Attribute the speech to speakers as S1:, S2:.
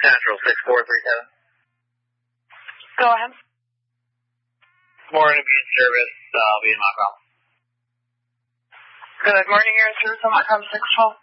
S1: Central 6437.
S2: Go ahead.
S1: Morning, be in service, be in my call.
S2: Good morning, you're in service on my com 612.